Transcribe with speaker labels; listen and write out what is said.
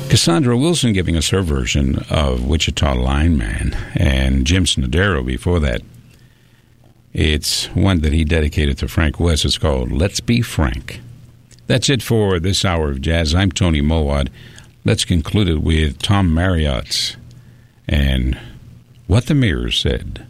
Speaker 1: Cassandra Wilson giving us her version of Wichita Lineman, and Jim Snodero before that. It's one that he dedicated to Frank West. It's called Let's Be Frank. That's it for this hour of jazz. I'm Tony Mowat. Let's conclude it with Tom Marriott's and What the Mirror Said.